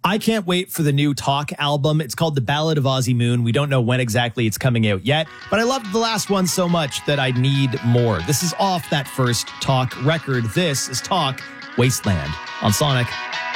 I can't wait for the new Talk album. It's called The Ballad of Ozzy Moon. We don't know when exactly it's coming out yet, but I loved the last one so much that I need more. This is off that first Talk record. This is Talk Wasteland on Sonic.